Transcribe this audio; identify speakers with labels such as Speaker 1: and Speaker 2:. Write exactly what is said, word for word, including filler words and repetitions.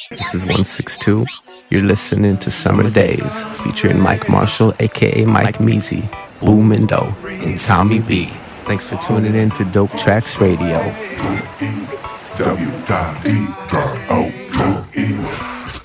Speaker 1: This is one sixty-two. You're listening to Summer Days, featuring Mike Marshall, aka Mike Measy, Boomindo, and Tommy B. Thanks for tuning in to Dope Tracks Radio.
Speaker 2: W D